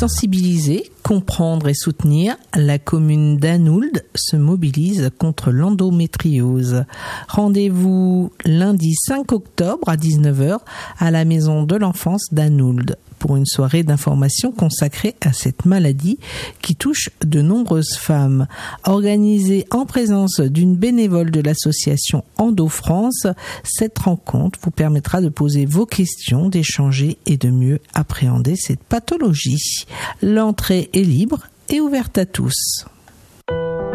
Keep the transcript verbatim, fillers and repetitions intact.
Sensibiliser, comprendre et soutenir, la commune d'Anould se mobilise contre l'endométriose. Rendez-vous lundi cinq octobre à dix-neuf heures à la maison de l'enfance d'Anould pour une soirée d'information consacrée à cette maladie qui touche de nombreuses femmes. Organisée en présence d'une bénévole de l'association Endo France, cette rencontre vous permettra de poser vos questions, d'échanger et de mieux appréhender cette pathologie. L'entrée est libre et ouverte à tous.